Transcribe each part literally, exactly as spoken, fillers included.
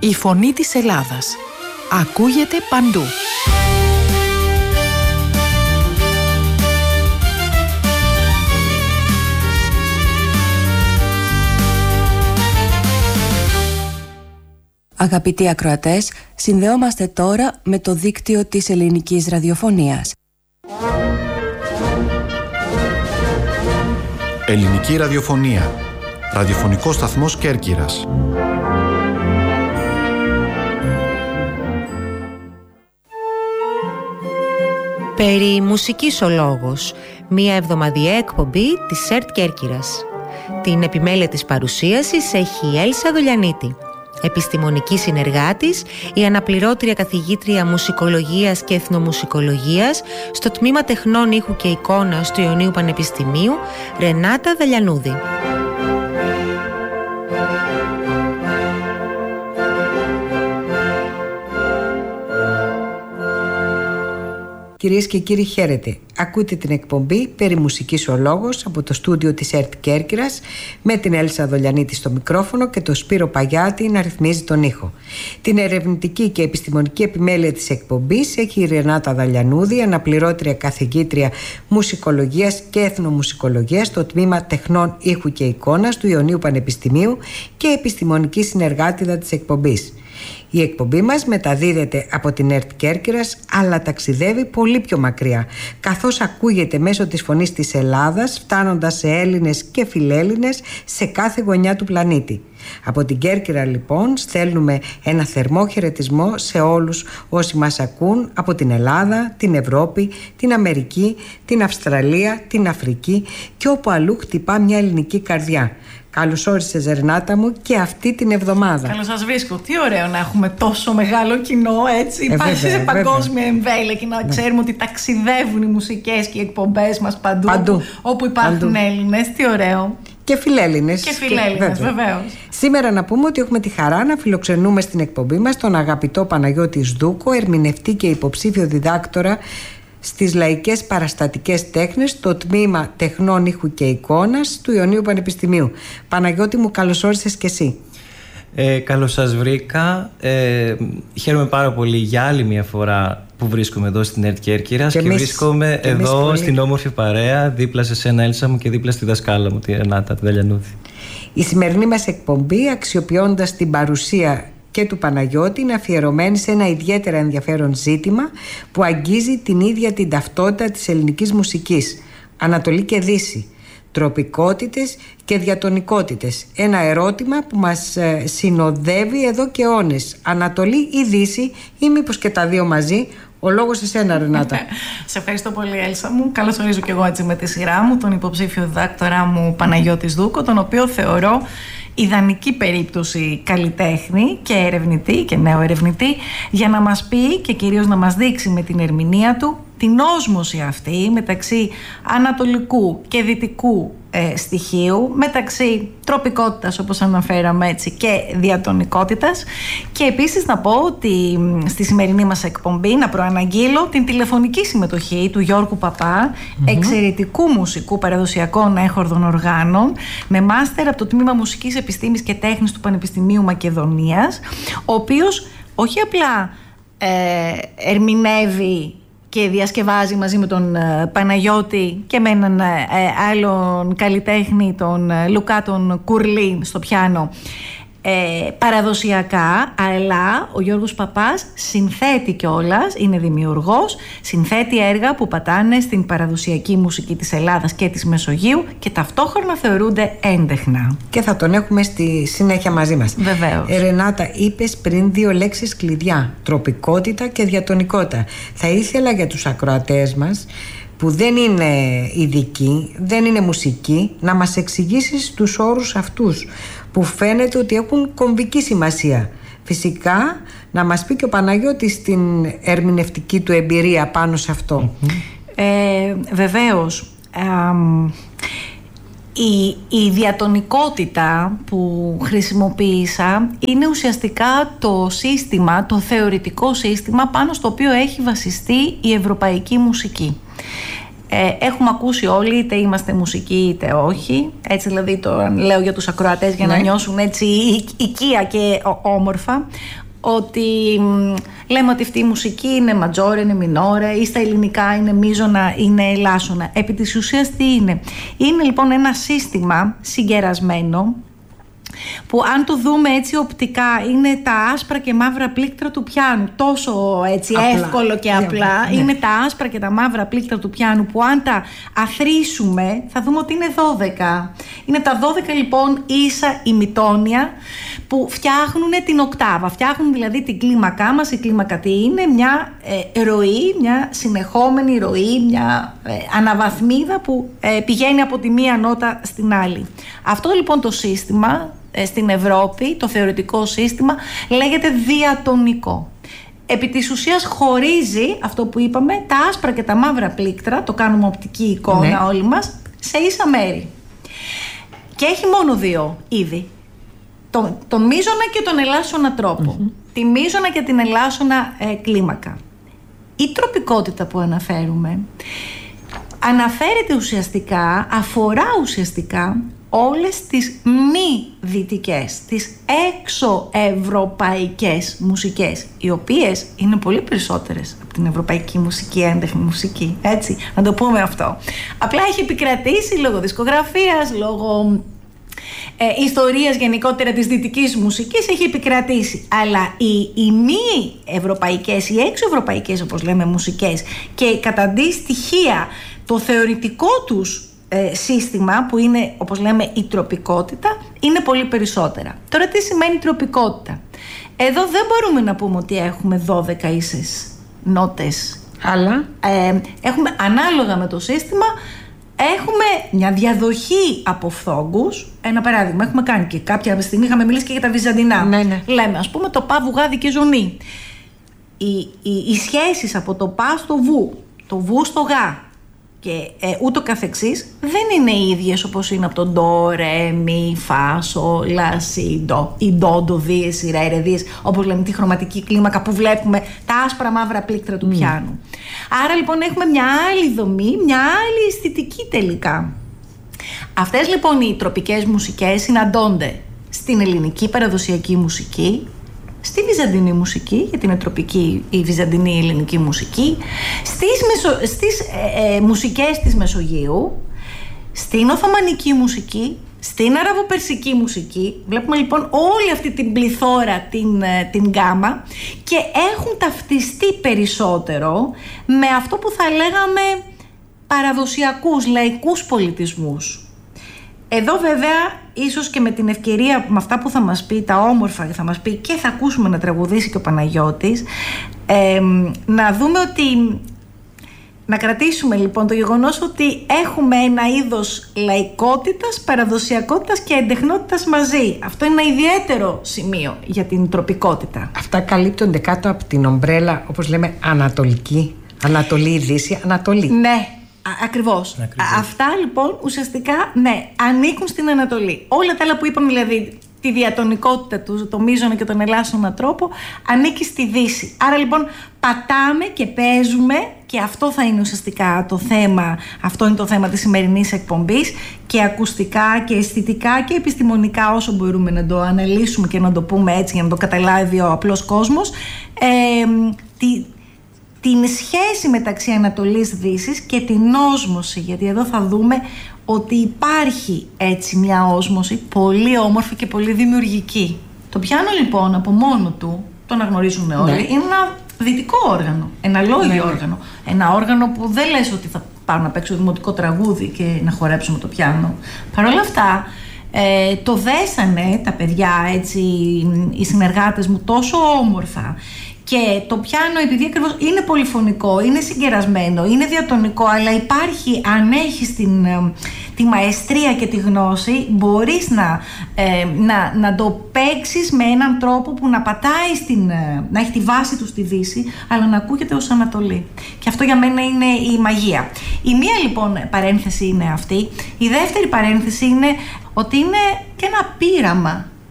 Η φωνή της Ελλάδας ακούγεται παντού. Αγαπητοί ακροατές, συνδεόμαστε τώρα με το δίκτυο της ελληνικής ραδιοφωνίας. Ελληνική ραδιοφωνία. Ραδιοφωνικός σταθμός Κέρκυρας. Περί μουσικής ο λόγος. Μία εβδομαδιαία εκπομπή της ΕΡΤ Κέρκυρας. Την επιμέλεια της παρουσίασης έχει η Έλσα Δολιανίτη. Επιστημονική συνεργάτης, η αναπληρώτρια καθηγήτρια μουσικολογίας και εθνομουσικολογίας στο Τμήμα Τεχνών Ήχου και Εικόνας του Ιωνίου Πανεπιστημίου, Ρενάτα Δαλιανούδη. Κυρίες και κύριοι, χαίρετε. Ακούτε την εκπομπή περί μουσικής ο λόγος από το στούντιο της ΕΡΤ Κέρκυρας, με την Έλσα Δολιανίτη στο μικρόφωνο και το Σπύρο Παγιάτη να ρυθμίζει τον ήχο. Την ερευνητική και επιστημονική επιμέλεια της εκπομπής έχει η Ρενάτα Δαλιανούδη, αναπληρώτρια καθηγήτρια μουσικολογίας και εθνομουσικολογίας στο Τμήμα Τεχνών Ήχου και Εικόνας του Ιωνίου Πανεπιστημίου και επιστημονική συνεργάτηδα της εκπομπής. Η εκπομπή μας μεταδίδεται από την ΕΡΤ Κέρκυρας, αλλά ταξιδεύει πολύ πιο μακριά, καθώς ακούγεται μέσω της φωνής της Ελλάδας, φτάνοντας σε Έλληνες και φιλέλληνες σε κάθε γωνιά του πλανήτη. Από την Κέρκυρα λοιπόν στέλνουμε ένα θερμό χαιρετισμό σε όλους όσοι μας ακούν από την Ελλάδα, την Ευρώπη, την Αμερική, την Αυστραλία, την Αφρική και όπου αλλού χτυπά μια ελληνική καρδιά. Καλώς όρισες, Ρενάτα μου, και αυτή την εβδομάδα. Καλώς σας βρίσκω. Τι ωραίο να έχουμε τόσο μεγάλο κοινό, έτσι. Ε, Υπάρχει βέβαια, σε παγκόσμια εμβέλεια και να ναι. ξέρουμε ότι ταξιδεύουν οι μουσικές και οι εκπομπές μας παντού, παντού. όπου υπάρχουν παντού. Έλληνες. Τι ωραίο. Και φιλέλληνες. Και φιλέλληνες, βεβαίως. Σήμερα να πούμε ότι έχουμε τη χαρά να φιλοξενούμε στην εκπομπή μας τον αγαπητό Παναγιώτη Σδούκο, ερμηνευτή και υποψήφιο διδάκτορα στις λαϊκές παραστατικές τέχνες στο Τμήμα Τεχνών Ήχου και Εικόνας του Ιωνίου Πανεπιστημίου. Παναγιώτη μου, καλώς όρισες και εσύ. Ε, καλώς σας βρήκα. Ε, χαίρομαι πάρα πολύ για άλλη μια φορά που βρίσκομαι εδώ στην ΕΡΤ Κέρκυρας και, και εμείς, βρίσκομαι και εδώ πολύ. Στην όμορφη παρέα, δίπλα σε σένα, Έλσα μου, και δίπλα στη δασκάλα μου, τη Ρενάτα, τη Δαλιανούδη. Η σημερινή μας εκπομπή, αξιοποιώντας την παρουσία και του Παναγιώτη, είναι αφιερωμένη σε ένα ιδιαίτερα ενδιαφέρον ζήτημα που αγγίζει την ίδια την ταυτότητα της ελληνικής μουσικής, Ανατολή και Δύση, τροπικότητες και διατονικότητες. Ένα ερώτημα που μας συνοδεύει εδώ και αιώνες. Ανατολή ή Δύση, ή μήπως και τα δύο μαζί? Ο λόγος σε σένα, Ρενάτα. Σε ευχαριστώ πολύ, Έλσα μου. Καλώς ορίζω και εγώ έτσι με τη σειρά μου τον υποψήφιο διδάκτορά μου Παναγιώτη Σδούκο, τον οποίο θεωρώ ιδανική περίπτωση καλλιτέχνη και ερευνητή και νέο ερευνητή για να μας πει και κυρίως να μας δείξει με την ερμηνεία του την όσμωση αυτή μεταξύ ανατολικού και δυτικού ε, στοιχείου, μεταξύ τροπικότητας όπως αναφέραμε έτσι και διατονικότητας, και επίσης να πω ότι στη σημερινή μας εκπομπή να προαναγγείλω την τηλεφωνική συμμετοχή του Γιώργου Παπά, mm-hmm. εξαιρετικού μουσικού παραδοσιακών έχορδων οργάνων με μάστερ από το Τμήμα Μουσικής Επιστήμης και Τέχνης του Πανεπιστημίου Μακεδονίας, ο οποίος όχι απλά ε, ερμηνεύει και διασκευάζει μαζί με τον uh, Παναγιώτη και με έναν uh, άλλον καλλιτέχνη, τον uh, Λουκά τον Κουρλή στο πιάνο, ε, παραδοσιακά, αλλά ο Γιώργος Παπάς συνθέτει κιόλας, είναι δημιουργός, συνθέτει έργα που πατάνε στην παραδοσιακή μουσική της Ελλάδας και της Μεσογείου και ταυτόχρονα θεωρούνται έντεχνα. Και θα τον έχουμε στη συνέχεια μαζί μας. Βεβαίως. Ε, Ρενάτα, είπες πριν δύο λέξεις κλειδιά, τροπικότητα και διατονικότητα. Θα ήθελα για τους ακροατές μας που δεν είναι ειδικοί, δεν είναι μουσικοί, να μας εξηγήσεις τους όρους αυτούς που φαίνεται ότι έχουν κομβική σημασία. Φυσικά να μας πει και ο Παναγιώτης την ερμηνευτική του εμπειρία πάνω σε αυτό. Mm-hmm. ε, Βεβαίως. Ε, η, η διατονικότητα που χρησιμοποίησα είναι ουσιαστικά το σύστημα, το θεωρητικό σύστημα πάνω στο οποίο έχει βασιστεί η ευρωπαϊκή μουσική. Ε, έχουμε ακούσει όλοι, είτε είμαστε μουσικοί είτε όχι. Έτσι δηλαδή το λέω για τους ακροατές για ναι. να νιώσουν έτσι οικία και όμορφα. Ότι μ, λέμε ότι αυτή η μουσική είναι ματζόρε, είναι μινόρε, ή στα ελληνικά είναι μείζωνα, είναι ελάσσονα. Επί της ουσίας τι είναι? Είναι λοιπόν ένα σύστημα συγκερασμένο, που αν το δούμε έτσι οπτικά είναι τα άσπρα και μαύρα πλήκτρα του πιάνου. Τόσο έτσι απλά. εύκολο και απλά. Ναι. Είναι τα άσπρα και τα μαύρα πλήκτρα του πιάνου, που αν τα αθροίσουμε θα δούμε ότι είναι δώδεκα. Είναι τα δώδεκα λοιπόν ίσα ημιτόνια που φτιάχνουν την οκτάβα. Φτιάχνουν δηλαδή την κλίμακά μας. Η κλίμακα τι είναι? Μια ε, ροή, μια συνεχόμενη ροή, μια ε, αναβαθμίδα που ε, πηγαίνει από τη μία νότα στην άλλη. Αυτό λοιπόν το σύστημα στην Ευρώπη, το θεωρητικό σύστημα, λέγεται διατονικό. Επί της ουσίας χωρίζει αυτό που είπαμε, τα άσπρα και τα μαύρα πλήκτρα, το κάνουμε οπτική εικόνα ναι. όλοι μας, σε ίσα μέρη. Και έχει μόνο δύο είδη. Τον, τον μείζωνα και τον ελάσσονα τρόπο. Mm-hmm. Τη μείζωνα και την ελάσσονα ε, κλίμακα. Η τροπικότητα που αναφέρουμε αναφέρεται ουσιαστικά, αφορά ουσιαστικά όλες τις μη δυτικές, τις εξωευρωπαϊκές μουσικές, οι οποίες είναι πολύ περισσότερες από την ευρωπαϊκή μουσική, έντεχνη μουσική, έτσι, να το πούμε αυτό. Απλά έχει επικρατήσει λόγω δισκογραφίας, λόγω ε, ιστορίας γενικότερα της δυτικής μουσικής, έχει επικρατήσει. Αλλά οι, οι μη ευρωπαϊκές, οι εξωευρωπαϊκές όπως λέμε μουσικές, και κατά αντιστοιχεία το θεωρητικό τους σύστημα που είναι, όπως λέμε, η τροπικότητα, είναι πολύ περισσότερα. Τώρα τι σημαίνει τροπικότητα? Εδώ δεν μπορούμε να πούμε ότι έχουμε δώδεκα ίσες νότες, αλλά ε, έχουμε ανάλογα με το σύστημα, έχουμε μια διαδοχή από φθόγκους. Ένα παράδειγμα, έχουμε κάνει και κάποια στιγμή, είχαμε μιλήσει και για τα βυζαντινά. Ναι, ναι. Λέμε ας πούμε το πα, βουγάδι και ζωνή. Οι, οι, οι σχέσεις από το πα στο βου, το βου στο γα και ε, ούτω καθεξής δεν είναι οι ίδιες όπως είναι από το ντο, ρε, μι, φα, σο, λα, σι, ντο, ή ντο, ντο, δίες, η, ρε, ρε, δίες, όπως λέμε τη χρωματική κλίμακα που βλέπουμε τα άσπρα μαύρα πλήκτρα του mm. πιάνου. Άρα λοιπόν έχουμε μια άλλη δομή, μια άλλη αισθητική τελικά. Αυτές λοιπόν οι τροπικές μουσικές συναντώνται στην ελληνική παραδοσιακή μουσική, στη βυζαντινή μουσική, γιατί είναι τροπική η βυζαντινή ελληνική μουσική, στις, μεσο, στις ε, ε, μουσικές της Μεσογείου, στην Οθωμανική μουσική, στην Αραβοπερσική μουσική. Βλέπουμε λοιπόν όλη αυτή την πληθώρα, την, την γκάμα, και έχουν ταυτιστεί περισσότερο με αυτό που θα λέγαμε παραδοσιακούς, λαϊκούς πολιτισμούς. Εδώ βέβαια, ίσως και με την ευκαιρία, με αυτά που θα μας πει, τα όμορφα θα μας πει και θα ακούσουμε να τραγουδήσει και ο Παναγιώτης, ε, να δούμε ότι, να κρατήσουμε λοιπόν το γεγονός ότι έχουμε ένα είδος λαϊκότητας, παραδοσιακότητας και εντεχνότητας μαζί. Αυτό είναι ένα ιδιαίτερο σημείο για την τροπικότητα. Αυτά καλύπτονται κάτω από την ομπρέλα, όπως λέμε, ανατολική, Ανατολή, Δύση, Ανατολή. Ναι. Ακριβώς. Ακριβώς. Αυτά λοιπόν ουσιαστικά ναι, ανήκουν στην Ανατολή. Όλα τα άλλα που είπαμε, δηλαδή τη διατονικότητα του, το μείζωνα και τον ελάσσονα τρόπο, ανήκει στη Δύση. Άρα λοιπόν πατάμε και παίζουμε, και αυτό θα είναι ουσιαστικά το θέμα, αυτό είναι το θέμα της σημερινής εκπομπής, και ακουστικά και αισθητικά και επιστημονικά, όσο μπορούμε να το αναλύσουμε και να το πούμε έτσι για να το καταλάβει ο απλός κόσμος, ε, τη, την σχέση μεταξύ Ανατολής Δύσης και την όσμωση, γιατί εδώ θα δούμε ότι υπάρχει έτσι μια όσμωση πολύ όμορφη και πολύ δημιουργική. Το πιάνο λοιπόν από μόνο του, το αναγνωρίζουν όλοι, ναι. είναι ένα δυτικό όργανο, ένα λόγιο ναι. όργανο. Ένα όργανο που δεν λες ότι θα πάω να παίξω δημοτικό τραγούδι και να χορέψω με το πιάνο. Παρ' όλα αυτά ε, το δέσανε τα παιδιά, έτσι, οι συνεργάτες μου, τόσο όμορφα. Και το πιάνο, επειδή ακριβώς είναι πολυφωνικό, είναι συγκερασμένο, είναι διατονικό, αλλά υπάρχει, αν έχεις την, τη μαεστρία και τη γνώση, μπορείς να, ε, να, να το παίξεις με έναν τρόπο που να πατάει, στην, να έχει τη βάση του στη Δύση, αλλά να ακούγεται ως Ανατολή. Και αυτό για μένα είναι η μαγεία. Η μία λοιπόν παρένθεση είναι αυτή. Η δεύτερη παρένθεση είναι ότι είναι και ένα πείραμα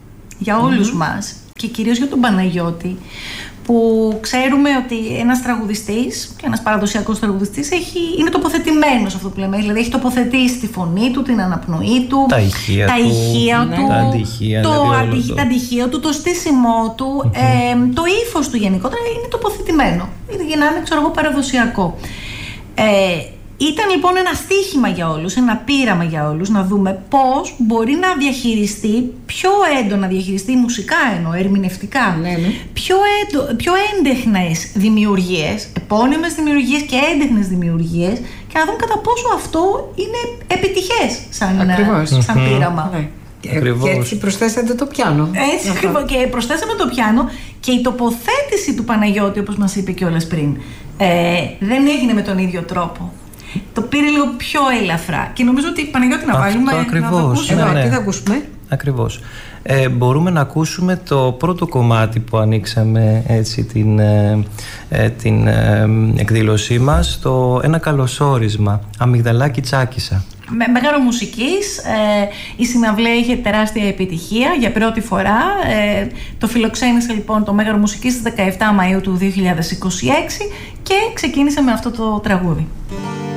για όλους mm-hmm. μας και κυρίως για τον Παναγιώτη, που ξέρουμε ότι ένας τραγουδιστής και ένας παραδοσιακός τραγουδιστής έχει, είναι τοποθετημένος, αυτό που λέμε, δηλαδή έχει τοποθετήσει τη φωνή του, την αναπνοή του, τα ηχεία τα του, ηχεία ναι. του, τα αντυχεία, το, δηλαδή αντυχ, το... τα αντυχεία του, το στήσιμό του, mm-hmm. ε, το ύφος του γενικότερα είναι τοποθετημένο, για να είναι, ξέρω εγώ, παραδοσιακό. Ε, Ήταν λοιπόν ένα στοίχημα για όλους, ένα πείραμα για όλους, να δούμε πώς μπορεί να διαχειριστεί, πιο έντονα διαχειριστεί μουσικά εννοώ, ερμηνευτικά, ναι, ναι. Πιο, έντο, πιο έντεχνες δημιουργίες, επώνυμες δημιουργίες και έντεχνες δημιουργίες, και να δούμε κατά πόσο αυτό είναι επιτυχές σαν, σαν πείραμα. Ναι. Ακριβώς. Και έτσι προσθέσατε το πιάνο. Έτσι ακριβώς. Και προσθέσαμε το πιάνο, και η τοποθέτηση του Παναγιώτη, όπως μας είπε κιόλας πριν, ε, δεν έγινε με τον ίδιο τρόπο. Το πήρε λίγο πιο ελαφρά. Και νομίζω ότι Παναγιώτη να βάλουμε. Ακριβώς, να το ακούσουμε. Ναι, ναι. Τι θα ακούσουμε? Ακριβώς. Ε, μπορούμε να ακούσουμε το πρώτο κομμάτι που ανοίξαμε έτσι την, ε, την ε, εκδήλωσή μας, το «Ένα καλωσόρισμα», Αμυγδαλάκι Τσάκισσα. Με μέγαρο μουσικής, ε, η συναυλία είχε τεράστια επιτυχία για πρώτη φορά. Ε, το φιλοξένησε λοιπόν το Μέγαρο Μουσικής στις δεκαεπτά Μαΐου του δύο χιλιάδες είκοσι έξι και ξεκίνησε με αυτό το τραγούδι.